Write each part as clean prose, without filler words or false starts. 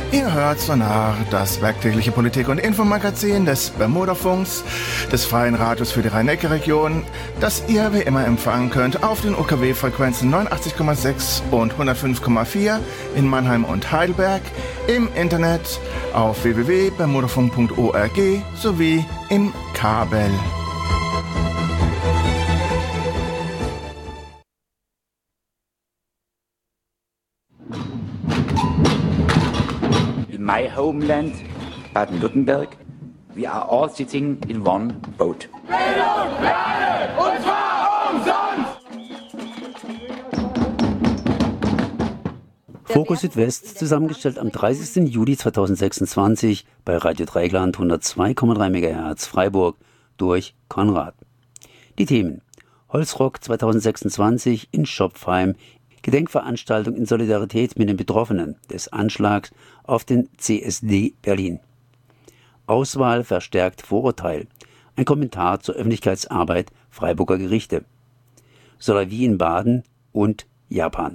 Ihr hört Sonar, das werktägliche Politik- und Infomagazin des Bermudafunks, des Freien Radios für die Rhein-Neckar-Region, das ihr wie immer empfangen könnt auf den UKW-Frequenzen 89,6 und 105,4 in Mannheim und Heidelberg, im Internet auf www.bermudafunk.org sowie im Kabel. My homeland, Baden-Württemberg, we are all sitting in one boat. Bildung, Lernen, und zwar umsonst! Fokus Südwest, zusammengestellt am 30. Juli 2026 bei Radio Dreieckland 102,3 MHz Freiburg durch Konrad. Die Themen: Holzrock 2026 in Schopfheim, Gedenkveranstaltung in Solidarität mit den Betroffenen des Anschlags auf den CSD Berlin. Auswahl verstärkt Vorurteil. Ein Kommentar zur Öffentlichkeitsarbeit Freiburger Gerichte. Solavie in Baden und Japan.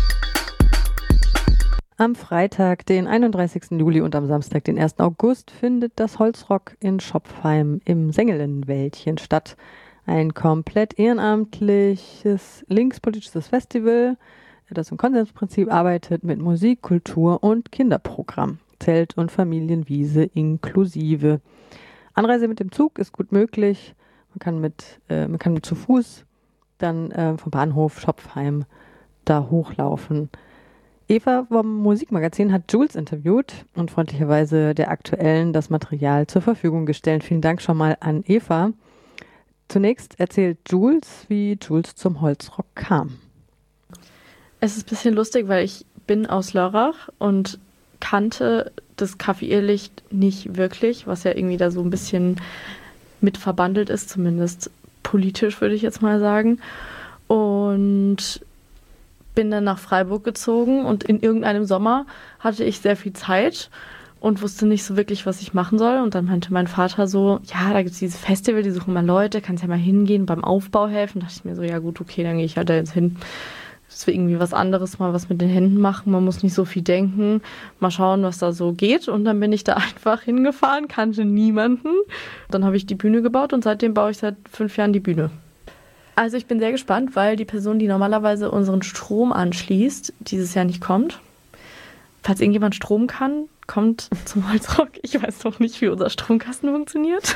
Am Freitag, den 31. Juli und am Samstag, den 1. August, findet das Holzrock in Schopfheim im Sengelenwäldchen statt. Ein komplett ehrenamtliches, linkspolitisches Festival, das im Konsensprinzip arbeitet mit Musik, Kultur und Kinderprogramm. Zelt- und Familienwiese inklusive. Anreise mit dem Zug ist gut möglich. Man kann zu Fuß dann vom Bahnhof Schopfheim da hochlaufen. Eva vom Musikmagazin hat Jules interviewt und freundlicherweise der Aktuellen das Material zur Verfügung gestellt. Vielen Dank schon mal an Eva. Zunächst erzählt Jules, wie Jules zum Holzrock kam. Es ist ein bisschen lustig, weil ich bin aus Lörrach und kannte das Café Irrlicht nicht wirklich, was ja irgendwie da so ein bisschen mit verbandelt ist, zumindest politisch würde ich jetzt mal sagen. Und bin dann nach Freiburg gezogen und in irgendeinem Sommer hatte ich sehr viel Zeit und wusste nicht so wirklich, was ich machen soll. Und dann meinte mein Vater so, ja, da gibt es dieses Festival, die suchen mal Leute, kannst ja mal hingehen, beim Aufbau helfen. Da dachte ich mir so, ja gut, okay, dann gehe ich halt da jetzt hin. Das ist irgendwie was anderes, mal was mit den Händen machen. Man muss nicht so viel denken, mal schauen, was da so geht. Und dann bin ich da einfach hingefahren, kannte niemanden. Dann habe ich die Bühne gebaut und seitdem baue ich seit 5 Jahren die Bühne. Also ich bin sehr gespannt, weil die Person, die normalerweise unseren Strom anschließt, dieses Jahr nicht kommt. Falls irgendjemand Strom kann, kommt zum Holzrock. Ich weiß noch nicht, wie unser Stromkasten funktioniert.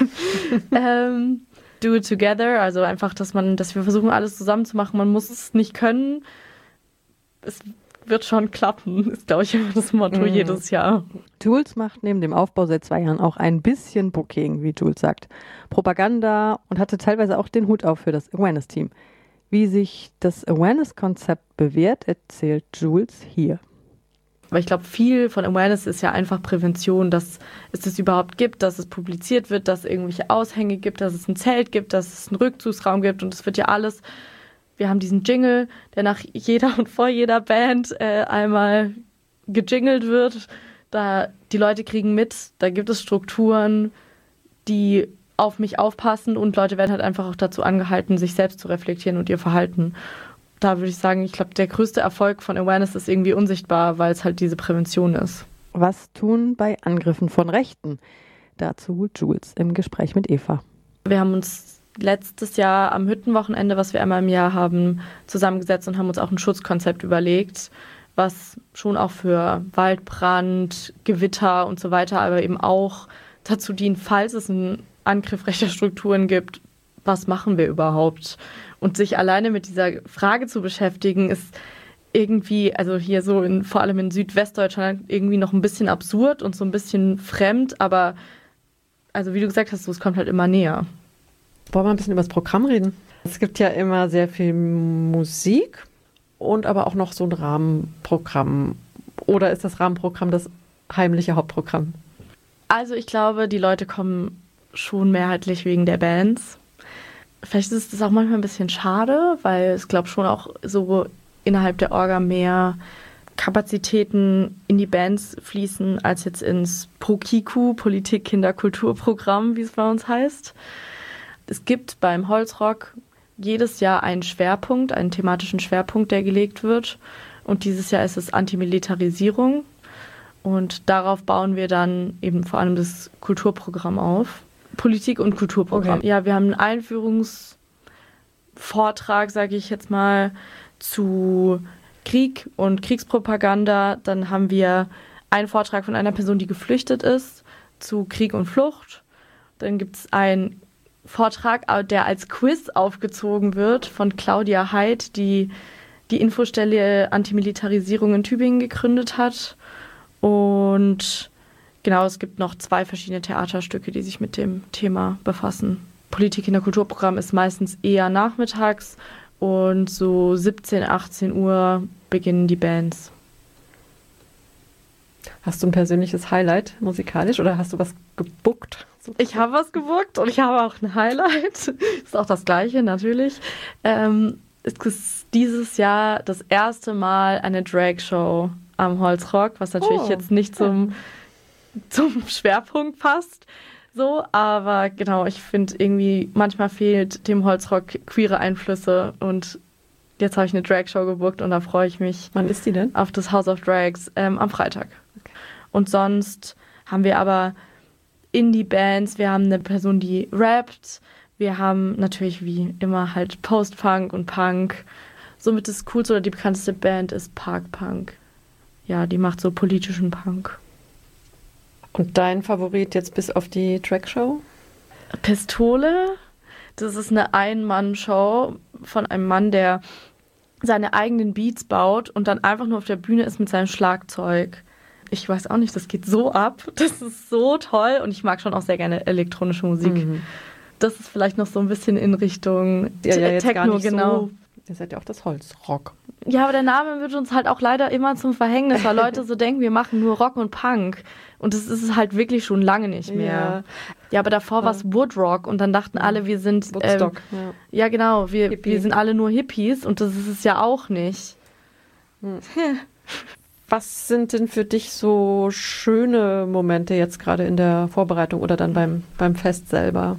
Do it together, also einfach, dass wir versuchen, alles zusammen zu machen. Man muss es nicht können. Es wird schon klappen, ist, glaube ich, immer das Motto jedes Jahr. Jules macht neben dem Aufbau seit 2 Jahren auch ein bisschen Booking, wie Jules sagt. Propaganda und hatte teilweise auch den Hut auf für das Awareness-Team. Wie sich das Awareness-Konzept bewährt, erzählt Jules hier. Weil ich glaube, viel von Awareness ist ja einfach Prävention, dass es das überhaupt gibt, dass es publiziert wird, dass es irgendwelche Aushänge gibt, dass es ein Zelt gibt, dass es einen Rückzugsraum gibt und es wird ja alles. Wir haben diesen Jingle, der nach jeder und vor jeder Band einmal gejingelt wird. Da die Leute kriegen mit, da gibt es Strukturen, die auf mich aufpassen und Leute werden halt einfach auch dazu angehalten, sich selbst zu reflektieren und ihr Verhalten. Da würde ich sagen, ich glaube, der größte Erfolg von Awareness ist irgendwie unsichtbar, weil es halt diese Prävention ist. Was tun bei Angriffen von Rechten? Dazu Jules im Gespräch mit Eva. Wir haben uns letztes Jahr am Hüttenwochenende, was wir einmal im Jahr haben, zusammengesetzt und haben uns auch ein Schutzkonzept überlegt, was schon auch für Waldbrand, Gewitter und so weiter, aber eben auch dazu dient, falls es einen Angriff rechter Strukturen gibt, was machen wir überhaupt? Und sich alleine mit dieser Frage zu beschäftigen, ist irgendwie, also hier so vor allem in Südwestdeutschland, irgendwie noch ein bisschen absurd und so ein bisschen fremd, aber also wie du gesagt hast, so, es kommt halt immer näher. Wollen wir ein bisschen über das Programm reden? Es gibt ja immer sehr viel Musik und aber auch noch so ein Rahmenprogramm. Oder ist das Rahmenprogramm das heimliche Hauptprogramm? Also ich glaube, die Leute kommen schon mehrheitlich wegen der Bands. Vielleicht ist es auch manchmal ein bisschen schade, weil es, glaube ich, schon auch so innerhalb der Orga mehr Kapazitäten in die Bands fließen, als jetzt ins ProKiku, Politik, Kinder, Kulturprogramm, wie es bei uns heißt. Es gibt beim Holzrock jedes Jahr einen Schwerpunkt, einen thematischen Schwerpunkt, der gelegt wird. Und dieses Jahr ist es Antimilitarisierung. Und darauf bauen wir dann eben vor allem das Kulturprogramm auf. Politik- und Kulturprogramm. Okay. Ja, wir haben einen Einführungsvortrag, sage ich jetzt mal, zu Krieg und Kriegspropaganda. Dann haben wir einen Vortrag von einer Person, die geflüchtet ist, zu Krieg und Flucht. Dann gibt es einen Vortrag, der als Quiz aufgezogen wird von Claudia Heid, die die Infostelle Antimilitarisierung in Tübingen gegründet hat. Und genau, es gibt noch 2 verschiedene Theaterstücke, die sich mit dem Thema befassen. Politik in der Kulturprogramm ist meistens eher nachmittags und so 17, 18 Uhr beginnen die Bands. Hast du ein persönliches Highlight musikalisch oder hast du was gebookt? Ich habe was gebookt und ich habe auch ein Highlight. Ist auch das Gleiche natürlich. Es ist dieses Jahr das erste Mal eine Drag-Show am Holzrock, was natürlich jetzt nicht zum Schwerpunkt passt. So, aber genau, ich finde irgendwie, manchmal fehlt dem Holzrock queere Einflüsse und jetzt habe ich eine Drag-Show gebookt und da freue ich mich. Wann ist die denn? Auf das House of Drags am Freitag. Okay. Und sonst haben wir aber Indie-Bands, wir haben eine Person, die rappt, wir haben natürlich wie immer halt Post-Punk und Punk. Somit das coolste oder die bekannteste Band ist Park Punk. Ja, die macht so politischen Punk. Und dein Favorit jetzt bis auf die Trackshow? Pistole. Das ist eine Ein-Mann-Show von einem Mann, der seine eigenen Beats baut und dann einfach nur auf der Bühne ist mit seinem Schlagzeug. Ich weiß auch nicht, das geht so ab. Das ist so toll und ich mag schon auch sehr gerne elektronische Musik. Mhm. Das ist vielleicht noch so ein bisschen in Richtung Techno, genau. So. Ihr seid ja auch das Holzrock. Ja, aber der Name wird uns halt auch leider immer zum Verhängnis, weil Leute so denken, wir machen nur Rock und Punk. Und das ist es halt wirklich schon lange nicht mehr. Ja, aber davor war es Woodrock und dann dachten alle, wir sind... Woodstock. Ja, genau, wir sind alle nur Hippies und das ist es ja auch nicht. Was sind denn für dich so schöne Momente jetzt gerade in der Vorbereitung oder dann beim Fest selber?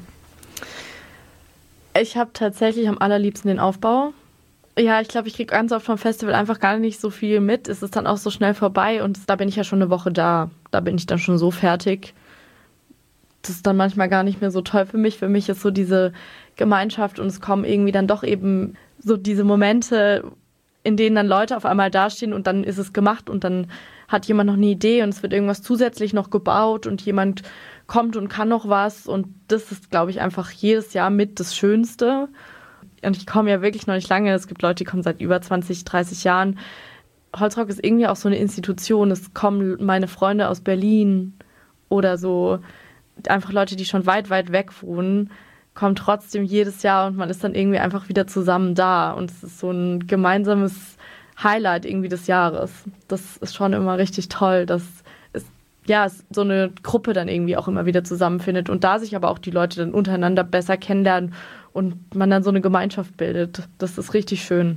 Ich habe tatsächlich am allerliebsten den Aufbau. Ja, ich glaube, ich kriege ganz oft vom Festival einfach gar nicht so viel mit. Es ist dann auch so schnell vorbei und da bin ich ja schon eine Woche da. Da bin ich dann schon so fertig. Das ist dann manchmal gar nicht mehr so toll für mich. Für mich ist so diese Gemeinschaft und es kommen irgendwie dann doch eben so diese Momente, in denen dann Leute auf einmal dastehen und dann ist es gemacht und dann hat jemand noch eine Idee und es wird irgendwas zusätzlich noch gebaut und jemand kommt und kann noch was und das ist, glaube ich, einfach jedes Jahr mit das Schönste. Und ich komme ja wirklich noch nicht lange. Es gibt Leute, die kommen seit über 20, 30 Jahren. Holzrock ist irgendwie auch so eine Institution. Es kommen meine Freunde aus Berlin oder so. Einfach Leute, die schon weit, weit weg wohnen, kommen trotzdem jedes Jahr und man ist dann irgendwie einfach wieder zusammen da. Und es ist so ein gemeinsames Highlight irgendwie des Jahres. Das ist schon immer richtig toll, dass es so eine Gruppe dann irgendwie auch immer wieder zusammenfindet und da sich aber auch die Leute dann untereinander besser kennenlernen und man dann so eine Gemeinschaft bildet. Das ist richtig schön.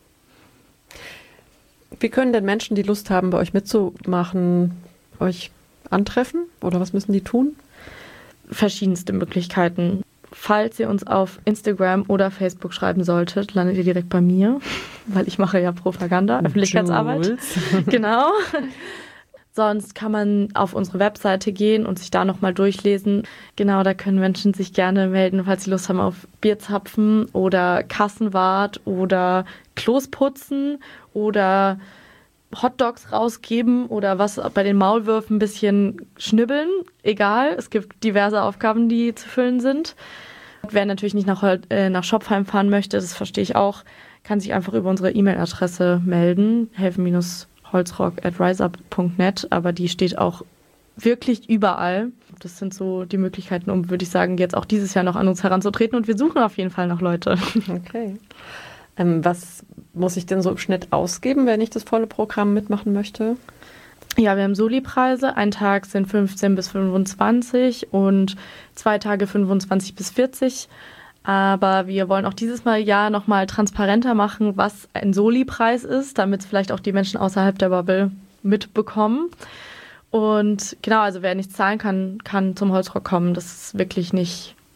Wie können denn Menschen, die Lust haben, bei euch mitzumachen, euch antreffen? Oder was müssen die tun? Verschiedenste Möglichkeiten. Falls ihr uns auf Instagram oder Facebook schreiben solltet, landet ihr direkt bei mir, weil ich mache ja Propaganda, Öffentlichkeitsarbeit. Genau. Sonst kann man auf unsere Webseite gehen und sich da nochmal durchlesen. Genau, da können Menschen sich gerne melden, falls sie Lust haben auf Bierzapfen oder Kassenwart oder Klos putzen oder Hotdogs rausgeben oder was bei den Maulwürfen ein bisschen schnibbeln. Egal, es gibt diverse Aufgaben, die zu füllen sind. Wer natürlich nicht nach Schopfheim fahren möchte, das verstehe ich auch, kann sich einfach über unsere E-Mail-Adresse melden, helfen-holzrock@riseup.net, aber die steht auch wirklich überall. Das sind so die Möglichkeiten, um, würde ich sagen, jetzt auch dieses Jahr noch an uns heranzutreten und wir suchen auf jeden Fall noch Leute. Okay. Was muss ich denn so im Schnitt ausgeben, wenn ich das volle Programm mitmachen möchte? Ja, wir haben Soli-Preise. Ein Tag sind 15 bis 25 und 2 Tage 25 bis 40. Aber wir wollen auch dieses Jahr nochmal transparenter machen, was ein Soli-Preis ist, damit vielleicht auch die Menschen außerhalb der Bubble mitbekommen. Und genau, also wer nicht zahlen kann, kann zum Holzrock kommen. Das ist wirklich nicht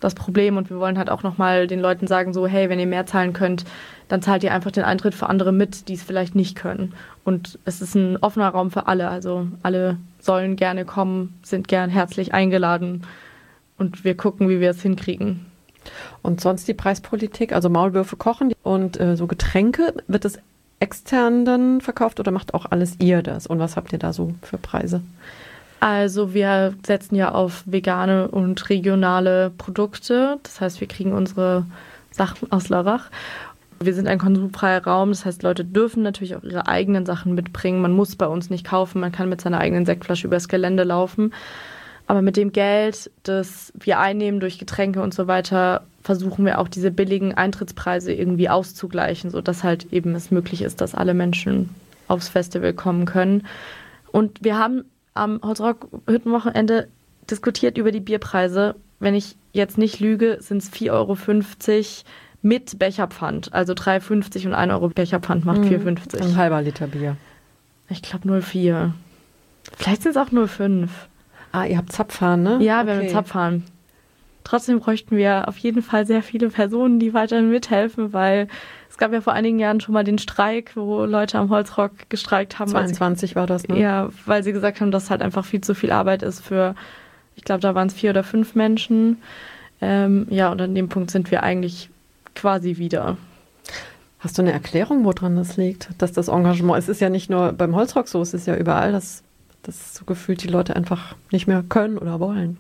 das Problem und wir wollen halt auch nochmal den Leuten sagen, so hey, wenn ihr mehr zahlen könnt, dann zahlt ihr einfach den Eintritt für andere mit, die es vielleicht nicht können. Und es ist ein offener Raum für alle, also alle sollen gerne kommen, sind gern herzlich eingeladen und wir gucken, wie wir es hinkriegen. Und sonst die Preispolitik, also Maulwürfe kochen und so Getränke, wird es extern dann verkauft oder macht auch alles ihr das? Und was habt ihr da so für Preise? Also wir setzen ja auf vegane und regionale Produkte. Das heißt, wir kriegen unsere Sachen aus Lörrach. Wir sind ein konsumfreier Raum. Das heißt, Leute dürfen natürlich auch ihre eigenen Sachen mitbringen. Man muss bei uns nicht kaufen. Man kann mit seiner eigenen Sektflasche übers Gelände laufen. Aber mit dem Geld, das wir einnehmen durch Getränke und so weiter, versuchen wir auch diese billigen Eintrittspreise irgendwie auszugleichen, sodass halt eben es möglich ist, dass alle Menschen aufs Festival kommen können. Und wir haben am Holzrock-Hüttenwochenende diskutiert über die Bierpreise. Wenn ich jetzt nicht lüge, sind es 4,50 € mit Becherpfand. Also 3,50 und 1 € Becherpfand macht 4,50. Ein halber Liter Bier. Ich glaube 0,4. Vielleicht sind es auch 0,5. Ah, ihr habt Zapfhahn, ne? Ja, wir haben Zapfhahn. Trotzdem bräuchten wir auf jeden Fall sehr viele Personen, die weiterhin mithelfen, weil es gab ja vor einigen Jahren schon mal den Streik, wo Leute am Holzrock gestreikt haben. 22 war das, ne? Ja, weil sie gesagt haben, dass halt einfach viel zu viel Arbeit ist für, ich glaube, da waren es 4 oder 5 Menschen. Ja, und an dem Punkt sind wir eigentlich quasi wieder. Hast du eine Erklärung, woran das liegt? Dass das Engagement, es ist ja nicht nur beim Holzrock so, es ist ja überall, dass so gefühlt die Leute einfach nicht mehr können oder wollen.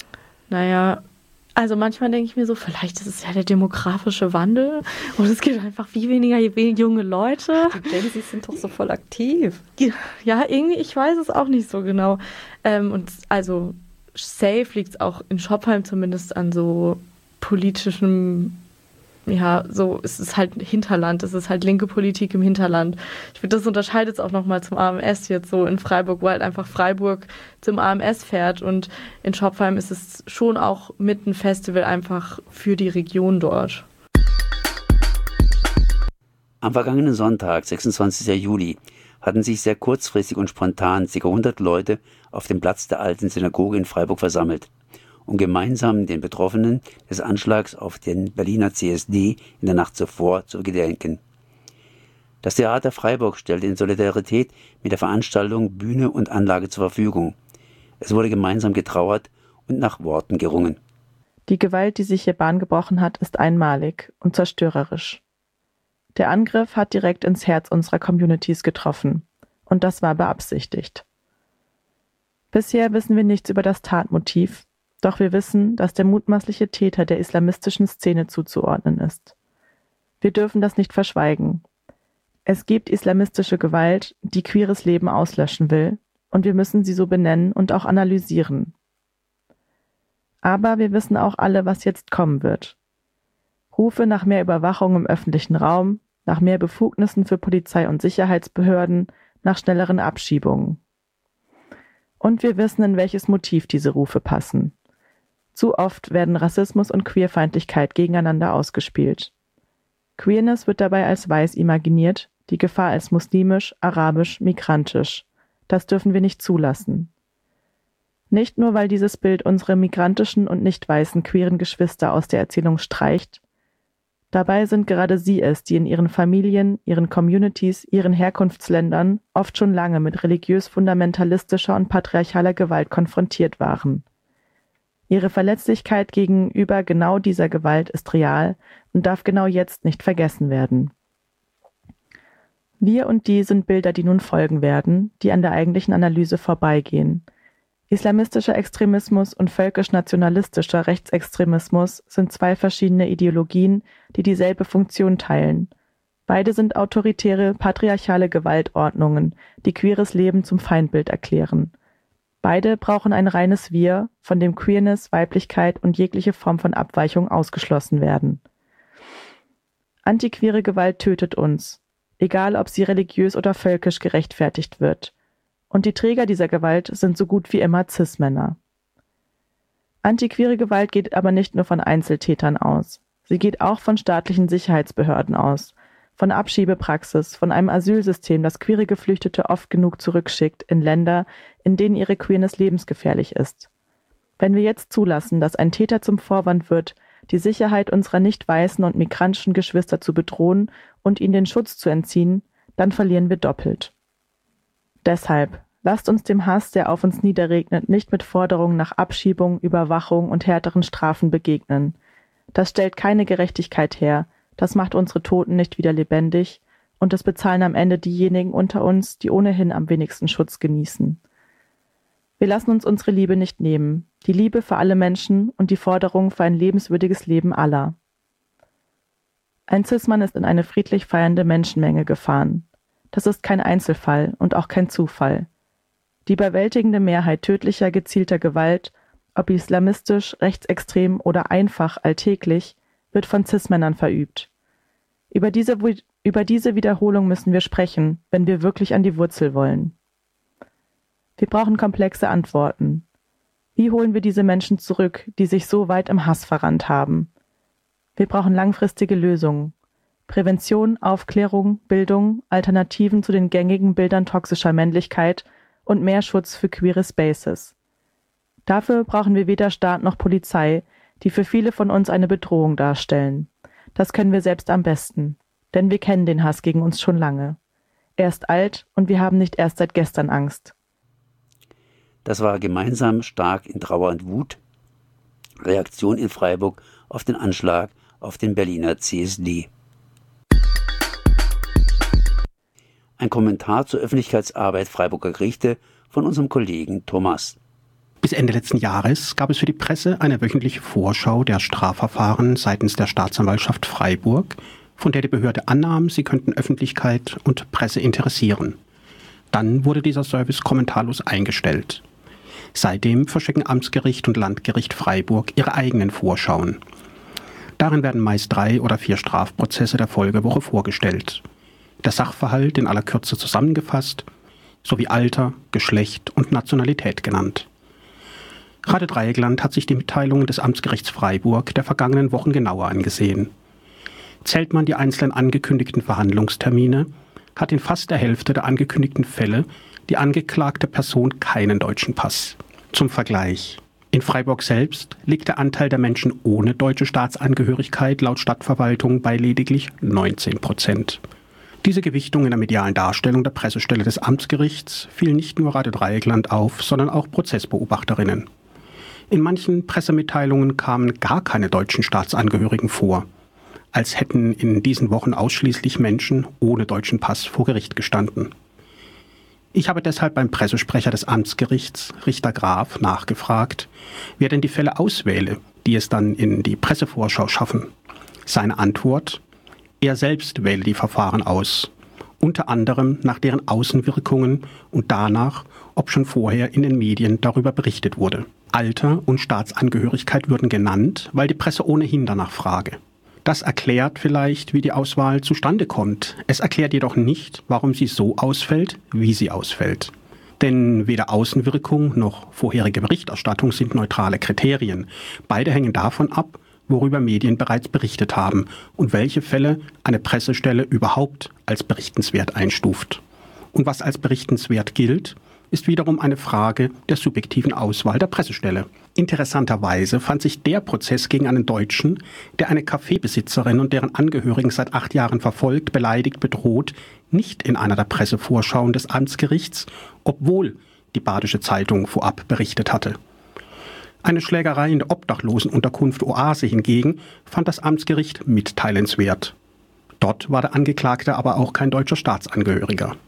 Naja, also manchmal denke ich mir so, vielleicht ist es ja der demografische Wandel und es gibt einfach viel weniger junge Leute. Die Gen Z sind doch so voll aktiv. Ja, irgendwie, ich weiß es auch nicht so genau. Und also safe liegt es auch in Schopfheim zumindest an so politischem, ja, so, es ist halt Hinterland, es ist halt linke Politik im Hinterland. Ich finde, das unterscheidet es auch nochmal zum AMS jetzt so in Freiburg, wo halt einfach Freiburg zum AMS fährt und in Schopfheim ist es schon auch mit ein Festival einfach für die Region dort. Am vergangenen Sonntag, 26. Juli, hatten sich sehr kurzfristig und spontan ca. 100 Leute auf dem Platz der alten Synagoge in Freiburg versammelt, um gemeinsam den Betroffenen des Anschlags auf den Berliner CSD in der Nacht zuvor zu gedenken. Das Theater Freiburg stellte in Solidarität mit der Veranstaltung Bühne und Anlage zur Verfügung. Es wurde gemeinsam getrauert und nach Worten gerungen. Die Gewalt, die sich hier Bahn gebrochen hat, ist einmalig und zerstörerisch. Der Angriff hat direkt ins Herz unserer Communities getroffen. Und das war beabsichtigt. Bisher wissen wir nichts über das Tatmotiv, doch wir wissen, dass der mutmaßliche Täter der islamistischen Szene zuzuordnen ist. Wir dürfen das nicht verschweigen. Es gibt islamistische Gewalt, die queeres Leben auslöschen will, und wir müssen sie so benennen und auch analysieren. Aber wir wissen auch alle, was jetzt kommen wird. Rufe nach mehr Überwachung im öffentlichen Raum, nach mehr Befugnissen für Polizei und Sicherheitsbehörden, nach schnelleren Abschiebungen. Und wir wissen, in welches Motiv diese Rufe passen. Zu oft werden Rassismus und Queerfeindlichkeit gegeneinander ausgespielt. Queerness wird dabei als weiß imaginiert, die Gefahr als muslimisch, arabisch, migrantisch. Das dürfen wir nicht zulassen. Nicht nur, weil dieses Bild unsere migrantischen und nicht weißen queeren Geschwister aus der Erzählung streicht. Dabei sind gerade sie es, die in ihren Familien, ihren Communities, ihren Herkunftsländern oft schon lange mit religiös-fundamentalistischer und patriarchaler Gewalt konfrontiert waren. Ihre Verletzlichkeit gegenüber genau dieser Gewalt ist real und darf genau jetzt nicht vergessen werden. Wir und die sind Bilder, die nun folgen werden, die an der eigentlichen Analyse vorbeigehen. Islamistischer Extremismus und völkisch-nationalistischer Rechtsextremismus sind zwei verschiedene Ideologien, die dieselbe Funktion teilen. Beide sind autoritäre, patriarchale Gewaltordnungen, die queeres Leben zum Feindbild erklären. Beide brauchen ein reines Wir, von dem Queerness, Weiblichkeit und jegliche Form von Abweichung ausgeschlossen werden. Antiqueere Gewalt tötet uns, egal ob sie religiös oder völkisch gerechtfertigt wird. Und die Träger dieser Gewalt sind so gut wie immer Cis-Männer. Antiqueere Gewalt geht aber nicht nur von Einzeltätern aus. Sie geht auch von staatlichen Sicherheitsbehörden aus, von Abschiebepraxis, von einem Asylsystem, das queere Geflüchtete oft genug zurückschickt in Länder, in denen ihre Queerness lebensgefährlich ist. Wenn wir jetzt zulassen, dass ein Täter zum Vorwand wird, die Sicherheit unserer nicht weißen und migrantischen Geschwister zu bedrohen und ihnen den Schutz zu entziehen, dann verlieren wir doppelt. Deshalb lasst uns dem Hass, der auf uns niederregnet, nicht mit Forderungen nach Abschiebung, Überwachung und härteren Strafen begegnen. Das stellt keine Gerechtigkeit her, das macht unsere Toten nicht wieder lebendig und es bezahlen am Ende diejenigen unter uns, die ohnehin am wenigsten Schutz genießen. Wir lassen uns unsere Liebe nicht nehmen, die Liebe für alle Menschen und die Forderung für ein lebenswürdiges Leben aller. Ein Cis-Mann ist in eine friedlich feiernde Menschenmenge gefahren. Das ist kein Einzelfall und auch kein Zufall. Die überwältigende Mehrheit tödlicher, gezielter Gewalt, ob islamistisch, rechtsextrem oder einfach alltäglich, wird von Cis-Männern verübt. Über diese Wiederholung müssen wir sprechen, wenn wir wirklich an die Wurzel wollen. Wir brauchen komplexe Antworten. Wie holen wir diese Menschen zurück, die sich so weit im Hass verrannt haben? Wir brauchen langfristige Lösungen. Prävention, Aufklärung, Bildung, Alternativen zu den gängigen Bildern toxischer Männlichkeit und mehr Schutz für queere Spaces. Dafür brauchen wir weder Staat noch Polizei, die für viele von uns eine Bedrohung darstellen. Das können wir selbst am besten, denn wir kennen den Hass gegen uns schon lange. Er ist alt und wir haben nicht erst seit gestern Angst. Das war gemeinsam stark in Trauer und Wut. Reaktion in Freiburg auf den Anschlag auf den Berliner CSD. Ein Kommentar zur Öffentlichkeitsarbeit Freiburger Gerichte von unserem Kollegen Thomas. Bis Ende letzten Jahres gab es für die Presse eine wöchentliche Vorschau der Strafverfahren seitens der Staatsanwaltschaft Freiburg, von der die Behörde annahm, sie könnten Öffentlichkeit und Presse interessieren. Dann wurde dieser Service kommentarlos eingestellt. Seitdem verschicken Amtsgericht und Landgericht Freiburg ihre eigenen Vorschauen. Darin werden meist 3 oder 4 Strafprozesse der Folgewoche vorgestellt. Der Sachverhalt in aller Kürze zusammengefasst, sowie Alter, Geschlecht und Nationalität genannt. Radio Dreieckland hat sich die Mitteilungen des Amtsgerichts Freiburg der vergangenen Wochen genauer angesehen. Zählt man die einzelnen angekündigten Verhandlungstermine, hat in fast der Hälfte der angekündigten Fälle die angeklagte Person keinen deutschen Pass. Zum Vergleich: In Freiburg selbst liegt der Anteil der Menschen ohne deutsche Staatsangehörigkeit laut Stadtverwaltung bei lediglich 19%. Diese Gewichtung in der medialen Darstellung der Pressestelle des Amtsgerichts fiel nicht nur Radio Dreieckland auf, sondern auch Prozessbeobachterinnen. In manchen Pressemitteilungen kamen gar keine deutschen Staatsangehörigen vor, als hätten in diesen Wochen ausschließlich Menschen ohne deutschen Pass vor Gericht gestanden. Ich habe deshalb beim Pressesprecher des Amtsgerichts, Richter Graf, nachgefragt, wer denn die Fälle auswähle, die es dann in die Pressevorschau schaffen. Seine Antwort: Er selbst wähle die Verfahren aus, unter anderem nach deren Außenwirkungen und danach, ob schon vorher in den Medien darüber berichtet wurde. Alter und Staatsangehörigkeit würden genannt, weil die Presse ohnehin danach frage. Das erklärt vielleicht, wie die Auswahl zustande kommt. Es erklärt jedoch nicht, warum sie so ausfällt, wie sie ausfällt. Denn weder Außenwirkung noch vorherige Berichterstattung sind neutrale Kriterien. Beide hängen davon ab, worüber Medien bereits berichtet haben und welche Fälle eine Pressestelle überhaupt als berichtenswert einstuft. Und was als berichtenswert gilt, ist wiederum eine Frage der subjektiven Auswahl der Pressestelle. Interessanterweise fand sich der Prozess gegen einen Deutschen, der eine Kaffeebesitzerin und deren Angehörigen seit 8 Jahren verfolgt, beleidigt, bedroht, nicht in einer der Pressevorschauen des Amtsgerichts, obwohl die Badische Zeitung vorab berichtet hatte. Eine Schlägerei in der Obdachlosenunterkunft Oase hingegen fand das Amtsgericht mitteilenswert. Dort war der Angeklagte aber auch kein deutscher Staatsangehöriger.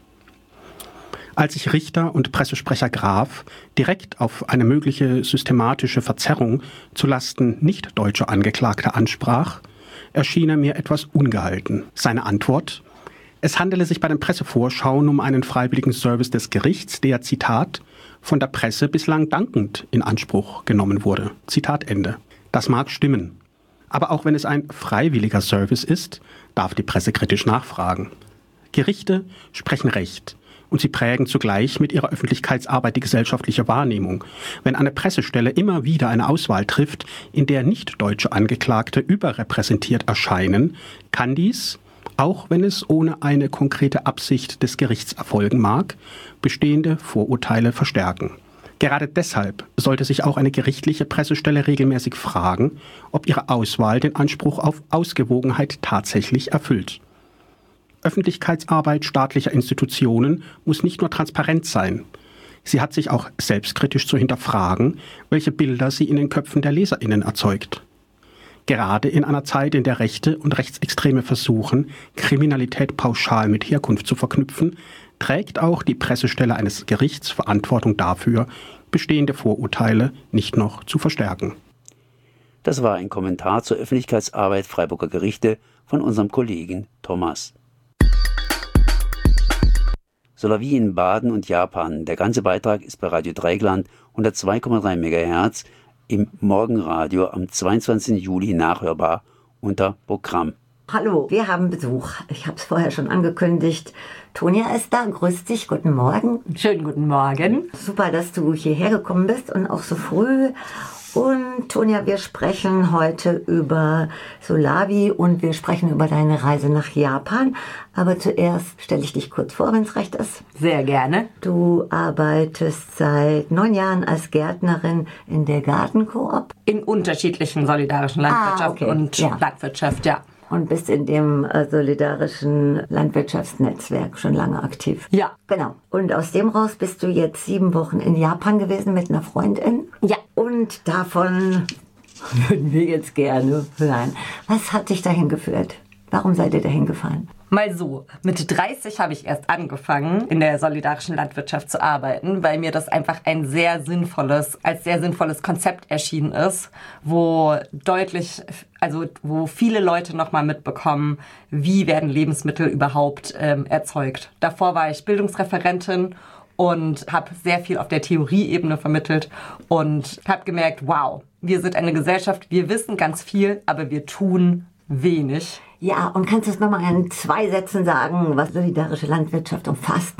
Als sich Richter und Pressesprecher Graf direkt auf eine mögliche systematische Verzerrung zulasten nicht deutscher Angeklagter ansprach, erschien er mir etwas ungehalten. Seine Antwort: Es handele sich bei den Pressevorschauen um einen freiwilligen Service des Gerichts, der, Zitat, von der Presse bislang dankend in Anspruch genommen wurde. Zitat Ende. Das mag stimmen. Aber auch wenn es ein freiwilliger Service ist, darf die Presse kritisch nachfragen. Gerichte sprechen Recht. Und sie prägen zugleich mit ihrer Öffentlichkeitsarbeit die gesellschaftliche Wahrnehmung. Wenn eine Pressestelle immer wieder eine Auswahl trifft, in der nicht-deutsche Angeklagte überrepräsentiert erscheinen, kann dies, auch wenn es ohne eine konkrete Absicht des Gerichts erfolgen mag, bestehende Vorurteile verstärken. Gerade deshalb sollte sich auch eine gerichtliche Pressestelle regelmäßig fragen, ob ihre Auswahl den Anspruch auf Ausgewogenheit tatsächlich erfüllt. Öffentlichkeitsarbeit staatlicher Institutionen muss nicht nur transparent sein. Sie hat sich auch selbstkritisch zu hinterfragen, welche Bilder sie in den Köpfen der LeserInnen erzeugt. Gerade in einer Zeit, in der Rechte und Rechtsextreme versuchen, Kriminalität pauschal mit Herkunft zu verknüpfen, trägt auch die Pressestelle eines Gerichts Verantwortung dafür, bestehende Vorurteile nicht noch zu verstärken. Das war ein Kommentar zur Öffentlichkeitsarbeit Freiburger Gerichte von unserem Kollegen Thomas. Solar wie in Baden und Japan. Der ganze Beitrag ist bei Radio Dreieckland 102,3 MHz im Morgenradio am 22. Juli nachhörbar unter Programm. Hallo, wir haben Besuch. Ich habe es vorher schon angekündigt. Tonja ist da. Grüß dich. Guten Morgen. Schönen guten Morgen. Super, dass du hierher gekommen bist und auch so früh. Und Tonja, wir sprechen heute über Solavi und wir sprechen über deine Reise nach Japan. Aber zuerst stelle ich dich kurz vor, wenn es recht ist. Sehr gerne. Du arbeitest seit 9 Jahren als Gärtnerin in der Gartenkoop. In unterschiedlichen solidarischen Landwirtschaften und Landwirtschaft, ja. Und bist in dem solidarischen Landwirtschaftsnetzwerk schon lange aktiv. Ja. Genau. Und aus dem raus bist du jetzt 7 Wochen in Japan gewesen mit einer Freundin. Ja. Und davon würden wir jetzt gerne hören. Was hat dich dahin geführt? Warum seid ihr dahin gefahren? Mal so, mit 30 habe ich erst angefangen, in der solidarischen Landwirtschaft zu arbeiten, weil mir das einfach als sehr sinnvolles Konzept erschienen ist, wo viele Leute nochmal mitbekommen, wie werden Lebensmittel überhaupt erzeugt. Davor war ich Bildungsreferentin und habe sehr viel auf der Theorieebene vermittelt und habe gemerkt, wow, wir sind eine Gesellschaft, wir wissen ganz viel, aber wir tun wenig. Ja, und kannst du es nochmal in 2 Sätzen sagen, was solidarische Landwirtschaft umfasst?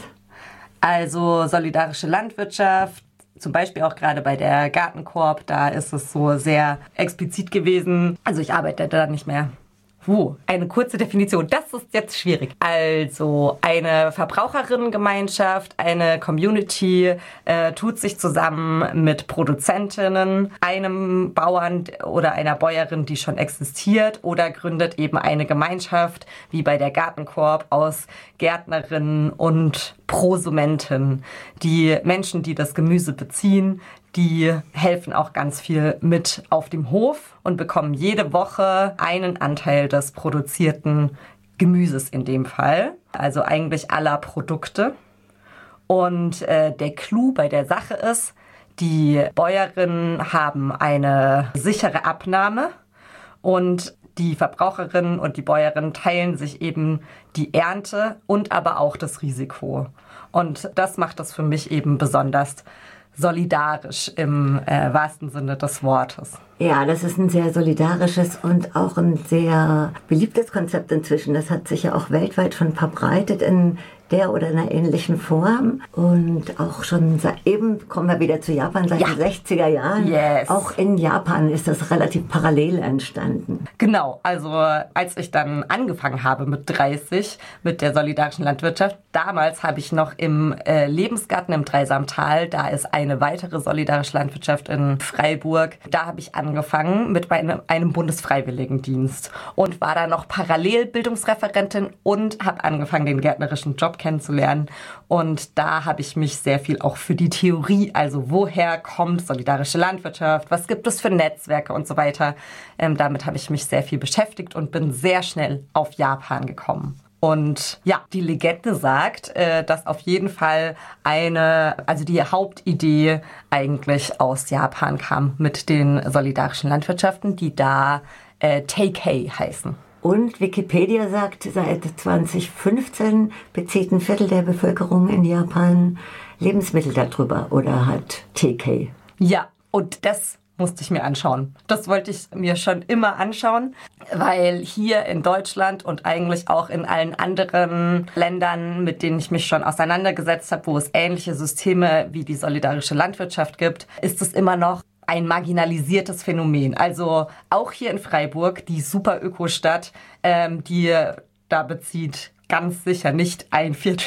Also solidarische Landwirtschaft, zum Beispiel auch gerade bei der Gartenkoop, da ist es so sehr explizit gewesen. Also ich arbeite da nicht mehr. Eine kurze Definition, das ist jetzt schwierig. Also eine Verbraucherinnengemeinschaft, eine Community tut sich zusammen mit Produzentinnen, einem Bauern oder einer Bäuerin, die schon existiert, oder gründet eben eine Gemeinschaft, wie bei der Gartenkoop, aus Gärtnerinnen und Prosumenten. Die Menschen, die das Gemüse beziehen, die helfen auch ganz viel mit auf dem Hof und bekommen jede Woche einen Anteil des produzierten Gemüses in dem Fall. Also eigentlich aller Produkte. Und der Clou bei der Sache ist, die Bäuerinnen haben eine sichere Abnahme und die Verbraucherinnen und die Bäuerinnen teilen sich eben die Ernte und aber auch das Risiko. Und das macht das für mich eben besonders solidarisch im wahrsten Sinne des Wortes. Ja, das ist ein sehr solidarisches und auch ein sehr beliebtes Konzept inzwischen. Das hat sich ja auch weltweit schon verbreitet in der oder einer ähnlichen Form. Und auch schon eben kommen wir wieder zu Japan, seit den 60er Jahren. Yes. Auch in Japan ist das relativ parallel entstanden. Genau, also als ich dann angefangen habe mit 30 mit der solidarischen Landwirtschaft, damals habe ich noch im Lebensgarten im Dreisamtal, da ist eine weitere solidarische Landwirtschaft in Freiburg, da habe ich angefangen mit einem Bundesfreiwilligendienst und war da noch parallel Bildungsreferentin und habe angefangen, den gärtnerischen Job kennenzulernen. Und da habe ich mich sehr viel auch für die Theorie, also woher kommt solidarische Landwirtschaft, was gibt es für Netzwerke und so weiter. Damit habe ich mich sehr viel beschäftigt und bin sehr schnell auf Japan gekommen. Und ja, die Legende sagt, dass auf jeden Fall die Hauptidee eigentlich aus Japan kam mit den solidarischen Landwirtschaften, die da Teikei heißen. Und Wikipedia sagt, seit 2015 bezieht ein Viertel der Bevölkerung in Japan Lebensmittel darüber oder hat Teikei. Ja, und das musste ich mir anschauen. Das wollte ich mir schon immer anschauen, weil hier in Deutschland und eigentlich auch in allen anderen Ländern, mit denen ich mich schon auseinandergesetzt habe, wo es ähnliche Systeme wie die solidarische Landwirtschaft gibt, ist es immer noch ein marginalisiertes Phänomen. Also auch hier in Freiburg, die super Ökostadt, die da bezieht ganz sicher nicht 1/4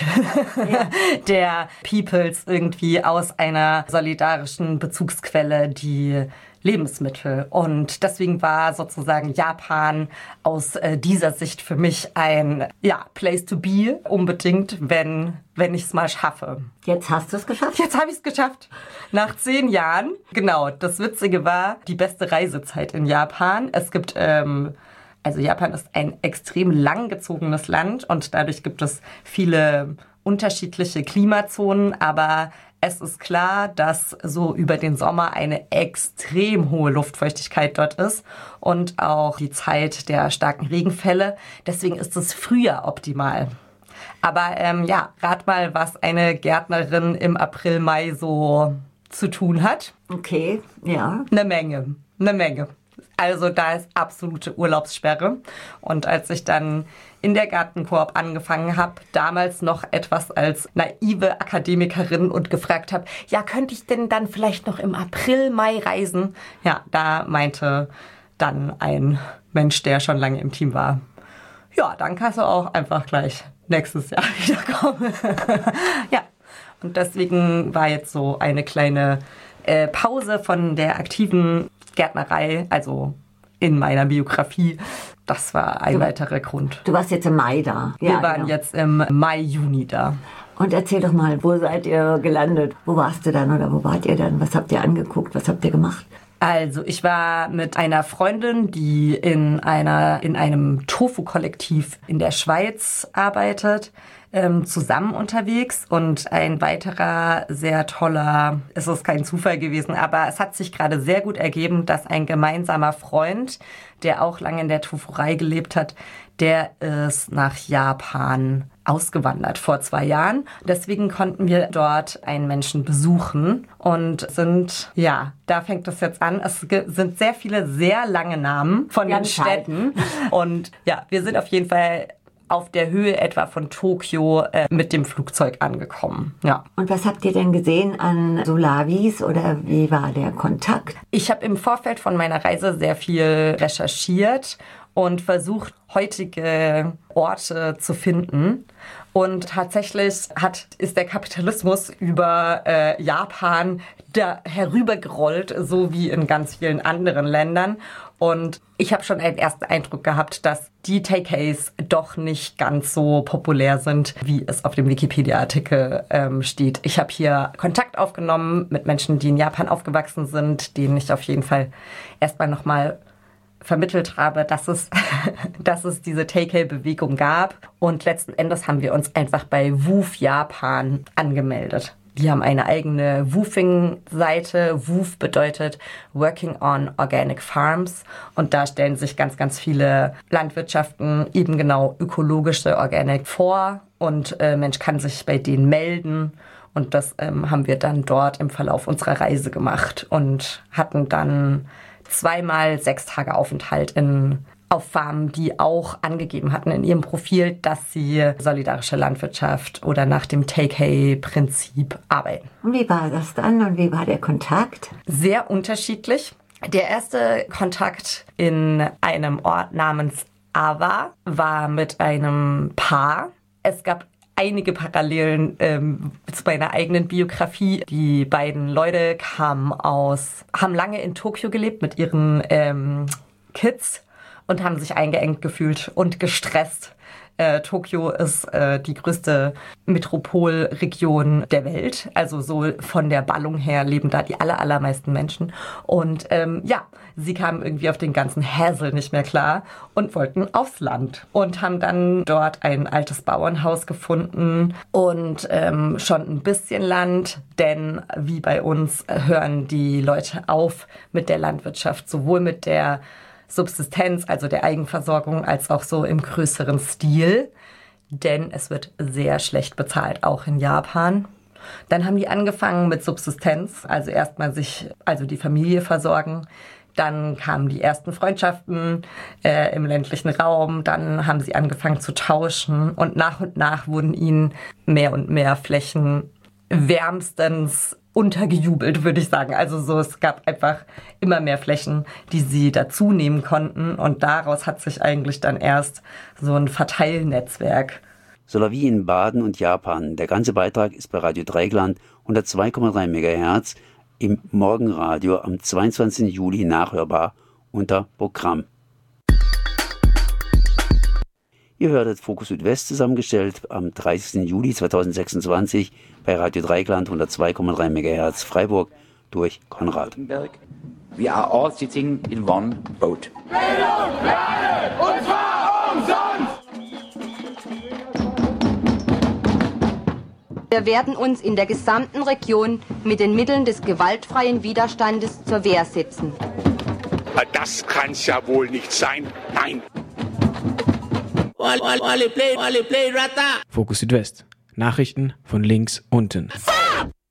der Peoples irgendwie aus einer solidarischen Bezugsquelle die Lebensmittel. Und deswegen war sozusagen Japan aus dieser Sicht für mich ein Place to be, unbedingt, wenn ich es mal schaffe. Jetzt hast du es geschafft? Jetzt habe ich es geschafft. Nach 10 Jahren. Genau, das Witzige war, die beste Reisezeit in Japan. Es gibt, Japan ist ein extrem langgezogenes Land und dadurch gibt es viele unterschiedliche Klimazonen, aber es ist klar, dass so über den Sommer eine extrem hohe Luftfeuchtigkeit dort ist und auch die Zeit der starken Regenfälle. Deswegen ist das Frühjahr optimal. Aber rat mal, was eine Gärtnerin im April, Mai so zu tun hat. Okay, ja. Eine Menge. Also da ist absolute Urlaubssperre. Und als ich dann in der Gartenkoop angefangen habe, damals noch etwas als naive Akademikerin und gefragt habe, könnte ich denn dann vielleicht noch im April, Mai reisen? Ja, da meinte dann ein Mensch, der schon lange im Team war, dann kannst du auch einfach gleich nächstes Jahr wiederkommen. Und deswegen war jetzt so eine kleine Pause von der aktiven Gärtnerei, also in meiner Biografie. Das war ein weiterer Grund. Du warst jetzt im Mai da. Wir waren jetzt im Mai, Juni da. Und erzähl doch mal, wo seid ihr gelandet? Wo warst du dann oder wo wart ihr dann? Was habt ihr angeguckt? Was habt ihr gemacht? Also ich war mit einer Freundin, die in einem Tofu-Kollektiv in der Schweiz arbeitet, zusammen unterwegs. Und ein weiterer sehr toller, es ist kein Zufall gewesen, aber es hat sich gerade sehr gut ergeben, dass ein gemeinsamer Freund, der auch lange in der Tofuerei gelebt hat, der ist nach Japan ausgewandert vor 2 Jahren. Deswegen konnten wir dort einen Menschen besuchen und da fängt es jetzt an. Es sind sehr viele, sehr lange Namen von den Städten. Und wir sind auf jeden Fall auf der Höhe etwa von Tokio mit dem Flugzeug angekommen. Ja. Und was habt ihr denn gesehen an Solavis oder wie war der Kontakt? Ich habe im Vorfeld von meiner Reise sehr viel recherchiert und versucht, heutige Orte zu finden. Und tatsächlich ist der Kapitalismus über Japan da herübergerollt, so wie in ganz vielen anderen Ländern. Und ich habe schon einen ersten Eindruck gehabt, dass die Takeaways doch nicht ganz so populär sind, wie es auf dem Wikipedia-Artikel steht. Ich habe hier Kontakt aufgenommen mit Menschen, die in Japan aufgewachsen sind, denen ich auf jeden Fall erstmal nochmal vermittelt habe, dass es diese Takeaway-Bewegung gab. Und letzten Endes haben wir uns einfach bei WWOOF Japan angemeldet. Die haben eine eigene Woofing-Seite. WWOOF bedeutet Working on Organic Farms. Und da stellen sich ganz, ganz viele Landwirtschaften eben genau ökologische Organic vor. Und Mensch kann sich bei denen melden. Und das haben wir dann dort im Verlauf unserer Reise gemacht und hatten dann 2-mal 6 Tage Aufenthalt auf Farmen, die auch angegeben hatten in ihrem Profil, dass sie solidarische Landwirtschaft oder nach dem Take-Hay-Prinzip arbeiten. Und wie war das dann und wie war der Kontakt? Sehr unterschiedlich. Der erste Kontakt in einem Ort namens Awa war mit einem Paar. Es gab einige Parallelen zu meiner eigenen Biografie. Die beiden Leute haben lange in Tokio gelebt mit ihren Kids und haben sich eingeengt gefühlt und gestresst. Tokio ist die größte Metropolregion der Welt. Also so von der Ballung her leben da die allermeisten Menschen. Und sie kamen irgendwie auf den ganzen Hassel nicht mehr klar und wollten aufs Land. Und haben dann dort ein altes Bauernhaus gefunden und schon ein bisschen Land. Denn wie bei uns hören die Leute auf mit der Landwirtschaft, sowohl mit der Subsistenz, also der Eigenversorgung, als auch so im größeren Stil. Denn es wird sehr schlecht bezahlt, auch in Japan. Dann haben die angefangen mit Subsistenz, also erstmal die Familie versorgen. Dann kamen die ersten Freundschaften im ländlichen Raum. Dann haben sie angefangen zu tauschen. Und nach wurden ihnen mehr und mehr Flächen wärmstens untergejubelt, würde ich sagen. Also so, es gab einfach immer mehr Flächen, die sie dazu nehmen konnten. Und daraus hat sich eigentlich dann erst so ein Verteilnetzwerk Sowie in Baden und Japan. Der ganze Beitrag ist bei Radio Dreieckland 102,3 MHz im Morgenradio am 22. Juli nachhörbar unter Programm. Ihr hörtet Fokus Südwest zusammengestellt am 30. Juli 2026 bei Radio Dreieckland 102,3 MHz Freiburg durch Konrad. We are all sitting in one boat. Bildung, Lernen, und zwar umsonst! Wir werden uns in der gesamten Region mit den Mitteln des gewaltfreien Widerstandes zur Wehr setzen. Das kann's ja wohl nicht sein. Nein! Fokus Südwest. Nachrichten von links unten.